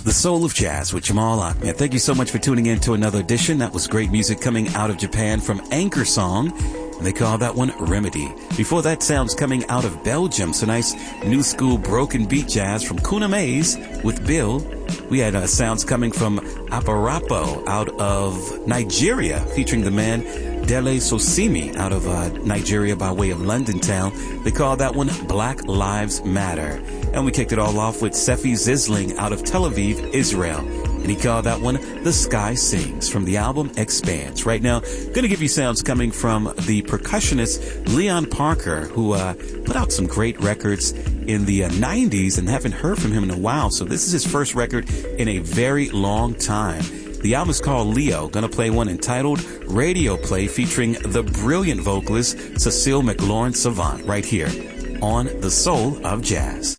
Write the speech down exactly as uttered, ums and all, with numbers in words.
The Soul of Jazz with Jamal Ahmed. Thank you so much for tuning in to another edition. That was great music coming out of Japan from Anchor Song. And they call that one Remedy. Before that, sounds coming out of Belgium. So nice new school broken beat jazz from Kuna Maze with Bill. We had uh, sounds coming from Aparapo out of Nigeria, featuring the man Dele Sosimi out of uh, Nigeria by way of London town. They call that one Black Lives Matter. And we kicked it all off with Sefi Zisling out of Tel Aviv, Israel. And he called that one The Sky Sings from the album Expanse. Right now, going to give you sounds coming from the percussionist Leon Parker, who uh, put out some great records in the uh, nineties and haven't heard from him in a while. So this is his first record in a very long time. The album is called Leo. Going to play one entitled Radio Play featuring the brilliant vocalist Cecile McLaurin Savant right here on The Soul of Jazz.